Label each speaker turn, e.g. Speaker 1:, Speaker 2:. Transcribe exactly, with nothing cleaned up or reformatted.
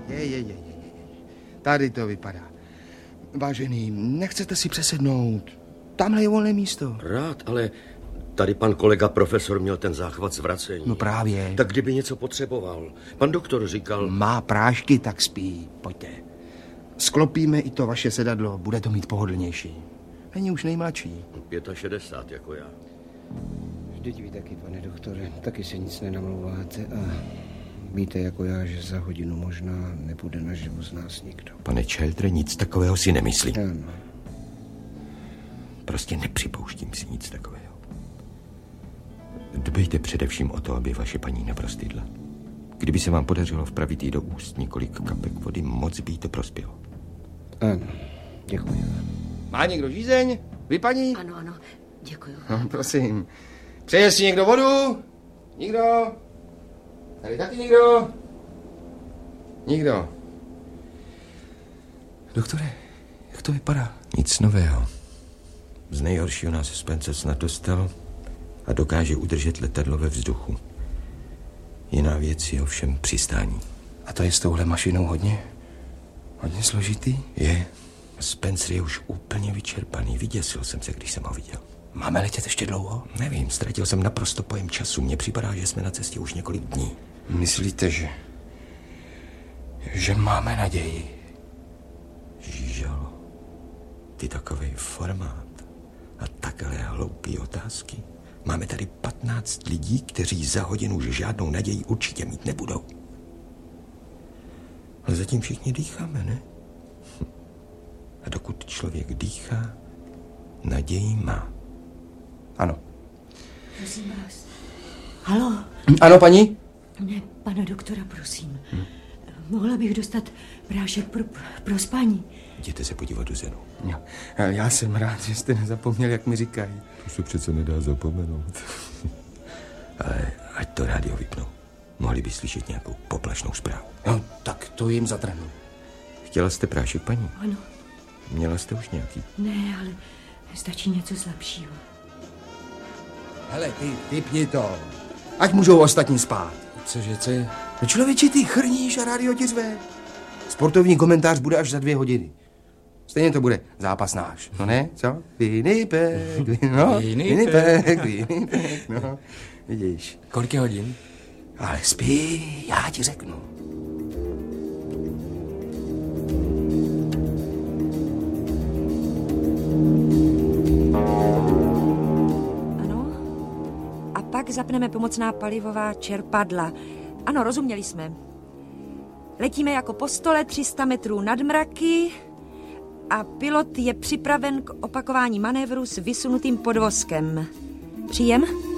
Speaker 1: Je, je, je, je. Tady to vypadá. Vážený, nechcete si přesednout? Tamhle je volné místo.
Speaker 2: Rád, ale tady pan kolega profesor měl ten záchvat zvracení.
Speaker 1: No právě.
Speaker 2: Tak kdyby něco potřeboval. Pan doktor říkal...
Speaker 1: Má prášky, tak spí. Pojďte. Sklopíme i to vaše sedadlo. Bude to mít pohodlnější. Není už nejmladší.
Speaker 2: šedesát pět jako já.
Speaker 3: Vždyť vy taky, pane doktore, taky se nic nenamlouváte a víte jako já, že za hodinu možná nebude naživu z nás nikdo.
Speaker 2: Pane Čeldre, nic takového si nemyslím.
Speaker 3: Ano.
Speaker 2: Prostě nepřipouštím si nic takového. Dbejte především o to, aby vaše paní neprostydla. Kdyby se vám podařilo vpravit jí do úst několik kapek vody, moc by jí to prospělo.
Speaker 3: Ano, děkuji.
Speaker 1: Má někdo žízeň? Vy, paní?
Speaker 4: Ano, ano, děkuji.
Speaker 1: No, prosím. Přeje si někdo vodu? Nikdo? Tady taky někdo? Nikdo. Doktore, jak to vypadá?
Speaker 2: Nic nového. Z nejhoršího nás Spencer snad dostal a dokáže udržet letadlo ve vzduchu. Jiná věc je ovšem přistání.
Speaker 1: A to je s touhle mašinou hodně? Hodně složitý?
Speaker 2: Je. Spencer je už úplně vyčerpaný. Vyděsil jsem se, když jsem ho viděl.
Speaker 1: Máme letět ještě dlouho?
Speaker 2: Nevím, ztratil jsem naprosto pojem času. Mně připadá, že jsme na cestě už několik dní.
Speaker 1: Myslíte, že... že máme naději?
Speaker 2: Žížalo. Ty takovej formát a takhle hloupý otázky. Máme tady patnáct lidí, kteří za hodinu už žádnou naději určitě mít nebudou. Ale zatím všichni dýcháme, ne? A dokud člověk dýchá, naději má.
Speaker 1: Ano.
Speaker 4: Prosím vás. Haló?
Speaker 1: Ano, paní?
Speaker 4: Ne, pana doktora, prosím. Hm? Mohla bych dostat prášek pro, pro spaní.
Speaker 2: Jděte se podívat do zenu.
Speaker 1: Jo. Já jsem rád, že jste nezapomněl, jak mi říkají.
Speaker 2: To se přece nedá zapomenout. Ale ať to rádio vypnou. Mohli by slyšet nějakou poplašnou zprávu.
Speaker 1: No, tak to jim zatrhnu.
Speaker 2: Chtěla jste prášek, paní?
Speaker 4: Ano.
Speaker 2: Měla jste už nějaký?
Speaker 4: Ne, ale stačí něco slabšího.
Speaker 1: Hele, ty, typni to. Ať můžou ostatní spát.
Speaker 3: Cože, co je?
Speaker 1: No člověči, ty chrníš a rádio ti řve. Sportovní komentář bude až za dvě hodiny. Stejně to bude zápas náš, no ne? Co? Winnipeg, no, Winnipeg, Winnipeg, no. Vidíš.
Speaker 3: Kolik je hodin?
Speaker 1: Ale spí, já ti řeknu.
Speaker 4: Ano. A pak zapneme pomocná palivová čerpadla. Ano, rozuměli jsme. Letíme jako po stole tři sta metrů nad mraky a pilot je připraven k opakování manévru s vysunutým podvozkem. Příjem?